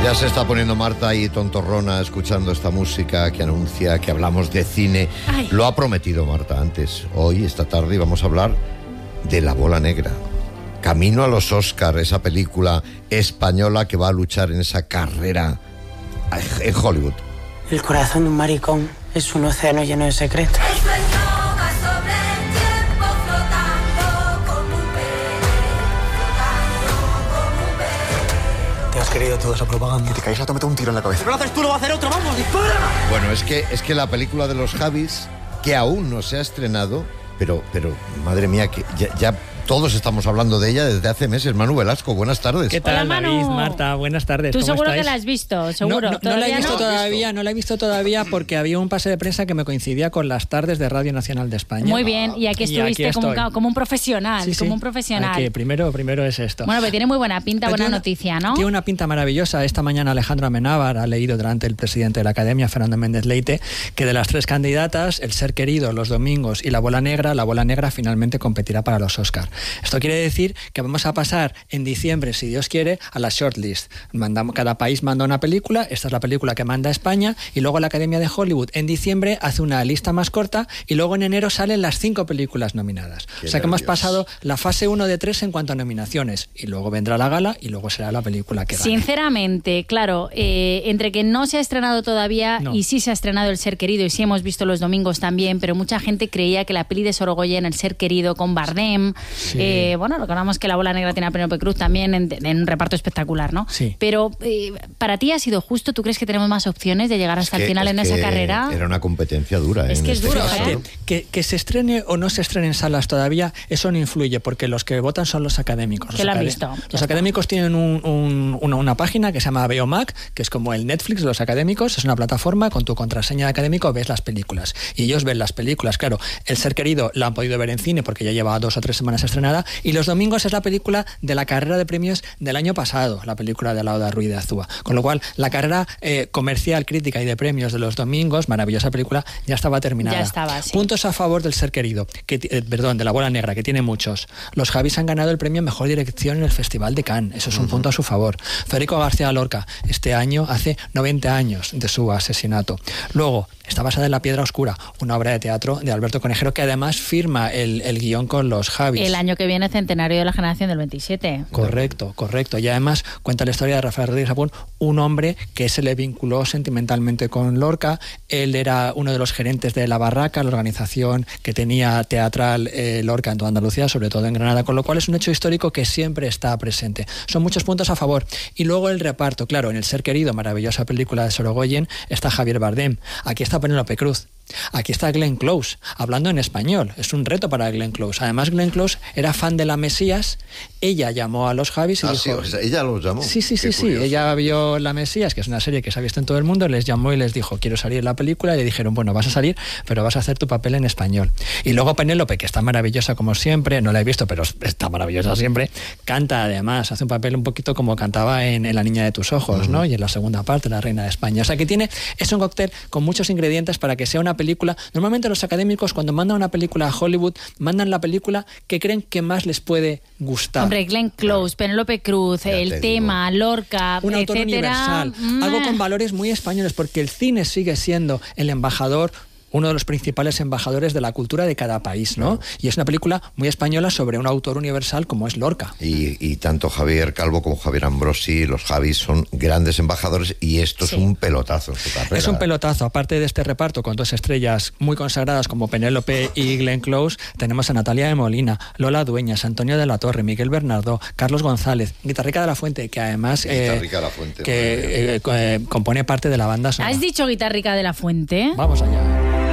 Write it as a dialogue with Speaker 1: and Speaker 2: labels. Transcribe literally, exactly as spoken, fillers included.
Speaker 1: Ya se está poniendo Marta ahí tontorrona escuchando esta música que anuncia que hablamos de cine.
Speaker 2: Ay.
Speaker 1: Lo ha prometido Marta antes. Hoy, esta tarde, vamos a hablar de La Bola Negra. Camino a los Oscar, esa película española que va a luchar en esa carrera en Hollywood.
Speaker 3: El corazón de un maricón es un océano lleno de secretos.
Speaker 4: Te has querido toda esa propaganda.
Speaker 5: Que te caes a tomarte un tiro en la cabeza.
Speaker 4: Si no lo haces tú, lo va a hacer otro. ¡Vamos, dispara!
Speaker 1: Bueno, es que, es que la película de los Javis, que aún no se ha estrenado, pero, pero madre mía, que ya, ya todos estamos hablando de ella desde hace meses. Manu Velasco, buenas tardes.
Speaker 6: ¿Qué tal,
Speaker 2: Hola, Manu.
Speaker 6: David, Marta? Buenas tardes.
Speaker 2: Tú
Speaker 6: ¿Cómo
Speaker 2: seguro
Speaker 6: estáis?
Speaker 2: que la has visto, seguro.
Speaker 6: No, no, no la he
Speaker 2: ¿Todavía
Speaker 6: visto
Speaker 2: no?
Speaker 6: todavía, no la he visto todavía porque había un pase de prensa que me coincidía con las tardes de Radio Nacional de España.
Speaker 2: Muy bien, y aquí
Speaker 6: Y
Speaker 2: estuviste
Speaker 6: aquí
Speaker 2: como, un,
Speaker 6: estoy.
Speaker 2: como un profesional,
Speaker 6: Sí, sí.
Speaker 2: como un profesional.
Speaker 6: Hay que- primero, primero es esto.
Speaker 2: Bueno, pero tiene muy buena pinta,
Speaker 6: Pero
Speaker 2: buena
Speaker 6: tiene una-
Speaker 2: noticia, ¿no?
Speaker 6: Tiene una pinta maravillosa. Esta mañana Alejandro Amenábar ha leído delante del presidente de la Academia, Fernando Méndez Leite, que de las tres candidatas, El Ser Querido, Los Domingos y La Bola Negra, La Bola Negra finalmente competirá para los Oscar. Esto quiere decir que vamos a pasar en diciembre, si Dios quiere, a la shortlist. Mandamos, cada país manda una película, esta es la película que manda España, y luego la Academia de Hollywood en diciembre hace una lista más corta y luego en enero salen las cinco películas nominadas.
Speaker 1: Qué
Speaker 6: o sea que hemos
Speaker 1: nervios.
Speaker 6: pasado la fase uno de tres en cuanto a nominaciones, y luego vendrá la gala y luego será la película que gane.
Speaker 2: Sinceramente, claro, eh, entre que no se ha estrenado todavía
Speaker 6: No.
Speaker 2: y sí se ha estrenado El Ser Querido y sí hemos visto Los Domingos también, pero mucha gente creía que la peli de Sorogoyen, El Ser Querido, con Bardem,
Speaker 6: Sí.
Speaker 2: eh, bueno, recordamos que La Bola Negra tiene a Penélope Cruz también en, en un reparto espectacular, ¿no?
Speaker 6: Sí.
Speaker 2: Pero eh, para ti ha sido justo, ¿tú crees que tenemos más opciones de llegar hasta
Speaker 1: Es
Speaker 2: el
Speaker 1: que-
Speaker 2: final
Speaker 1: es
Speaker 2: en esa
Speaker 1: que
Speaker 2: carrera?
Speaker 1: Era una competencia dura.
Speaker 2: Es
Speaker 1: en
Speaker 2: que es
Speaker 1: este
Speaker 2: duro,
Speaker 1: caso,
Speaker 2: ¿eh?
Speaker 1: ¿no?
Speaker 6: Que, que se estrene o no se estrene en salas todavía, eso no influye, porque los que votan son los académicos. Los
Speaker 2: Que lo han
Speaker 6: acade-
Speaker 2: visto, ya
Speaker 6: Los
Speaker 2: está.
Speaker 6: académicos tienen un- un- una, una página que se llama Beomac, que es como el Netflix de los académicos, es una plataforma, con tu contraseña de académico ves las películas. Y ellos ven las películas, claro. El Ser Querido la han podido ver en cine porque ya lleva dos o tres semanas estrenada, y Los Domingos es la película de la carrera de premios del año pasado, la película de Lauda Ruiz de Azúa. Con lo cual, la carrera eh, comercial, crítica y de premios de Los Domingos, maravillosa película, ya estaba terminada.
Speaker 2: Ya estaba, sí.
Speaker 6: Puntos a favor del Ser Querido, que, ti- eh, perdón, de La Bola Negra, que tiene muchos. Los Javis han ganado el premio Mejor Dirección en el Festival de Cannes, eso es un punto a su favor. Federico García Lorca, este año hace noventa años de su asesinato. Luego, está basada en La Piedra Oscura, una obra de teatro de Alberto Conejero, que además firma el, el guión con los Javis.
Speaker 2: El año que viene, centenario de la generación del veintisiete.
Speaker 6: Correcto, correcto. Y además cuenta la historia de Rafael Rodríguez Apún, un hombre que se le vinculó sentimentalmente con Lorca. Él era uno de los gerentes de La Barraca, la organización que tenía teatral eh, Lorca en toda Andalucía, sobre todo en Granada, con lo cual es un hecho histórico que siempre está presente. Son muchos puntos a favor. Y luego el reparto, claro, en El Ser Querido, maravillosa película de Sorogoyen, está Javier Bardem. Aquí está Penélope Cruz. Aquí está Glenn Close, hablando en español. Es un reto para Glenn Close. Además, Glenn Close era fan de La Mesías. Ella llamó a los Javis y
Speaker 1: Ah,
Speaker 6: dijo...
Speaker 1: sí, o sea, ella los llamó.
Speaker 6: Sí, sí, sí,
Speaker 1: Qué
Speaker 6: sí.
Speaker 1: curioso.
Speaker 6: Ella vio La Mesías, que es una serie que se ha visto en todo el mundo, les llamó y les dijo, quiero salir en la película, y le dijeron, bueno, vas a salir, pero vas a hacer tu papel en español. Y luego Penélope, que está maravillosa como siempre, no la he visto, pero está maravillosa siempre, canta además, hace un papel un poquito como cantaba en, en La Niña de tus ojos, ¿no? Y en la segunda parte, La Reina de España. O sea que tiene, es un cóctel con muchos ingredientes para que sea una película. Normalmente los académicos, cuando mandan una película a Hollywood, mandan la película que creen que más les puede gustar.
Speaker 2: Hombre, Glenn Close, Penélope Cruz,
Speaker 1: Ya te
Speaker 2: el
Speaker 1: digo.
Speaker 2: tema, Lorca,
Speaker 6: Un autor
Speaker 2: etcétera.
Speaker 6: universal,
Speaker 2: Mm.
Speaker 6: algo con valores muy españoles, porque el cine sigue siendo el embajador, uno de los principales embajadores de la cultura de cada país, ¿no? Y es una película muy española sobre un autor universal como es Lorca.
Speaker 1: Y, y tanto Javier Calvo como Javier Ambrosi, los Javis, son grandes embajadores, y esto
Speaker 2: Sí.
Speaker 1: es un pelotazo en su carrera.
Speaker 6: Es un pelotazo. Aparte de este reparto con dos estrellas muy consagradas como Penélope y Glenn Close, tenemos a Natalia de Molina, Lola Dueñas, Antonio de la Torre, Miguel Bernardo, Carlos González, Guitarrica de la Fuente, que además eh,
Speaker 1: Guitarrica de la Fuente,
Speaker 6: que eh, eh, compone parte de la banda sonora.
Speaker 2: ¿Has dicho Guitarrica de la Fuente?
Speaker 6: Vamos allá.